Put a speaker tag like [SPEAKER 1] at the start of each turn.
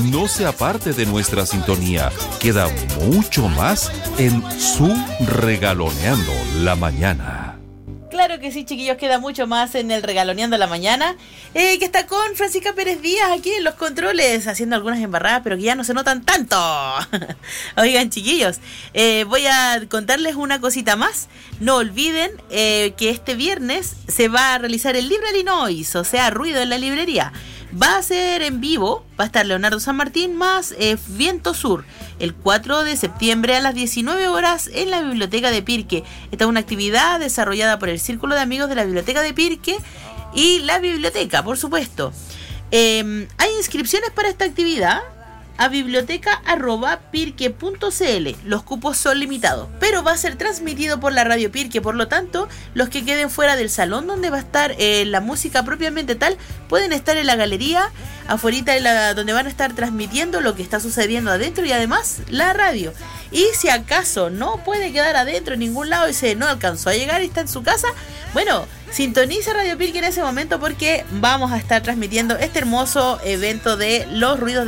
[SPEAKER 1] No se aparte de nuestra sintonía. Queda mucho más en Su Regaloneando la Mañana.
[SPEAKER 2] Claro que sí, chiquillos, queda mucho más en el Regaloneando la Mañana, que está con Francisca Pérez Díaz aquí en los controles, haciendo algunas embarradas, pero que ya no se notan tanto. Oigan, chiquillos, voy a contarles una cosita más. No olviden que este viernes se va a realizar el Library Noise, o sea, ruido en la librería. Va a ser en vivo, va a estar Leonardo San Martín más Viento Sur, el 4 de septiembre a las 19 horas en la Biblioteca de Pirque. Esta es una actividad desarrollada por el Círculo de Amigos de la Biblioteca de Pirque y la biblioteca, por supuesto. Hay inscripciones para esta actividad a biblioteca@pirque.cl. Los cupos son limitados, pero va a ser transmitido por la radio Pirque, por lo tanto, los que queden fuera del salón donde va a estar la música propiamente tal, pueden estar en la galería, afuera donde van a estar transmitiendo lo que está sucediendo adentro y además la radio. Y si acaso no puede quedar adentro en ningún lado y no alcanzó a llegar y está en su casa, bueno, sintoniza Radio Pirque en ese momento porque vamos a estar transmitiendo este hermoso evento de los ruidos